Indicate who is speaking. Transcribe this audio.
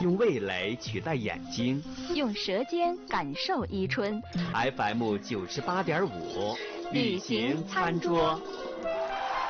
Speaker 1: 用味蕾取代眼睛，
Speaker 2: 用舌尖感受伊春。
Speaker 1: FM 98.5，旅行餐桌。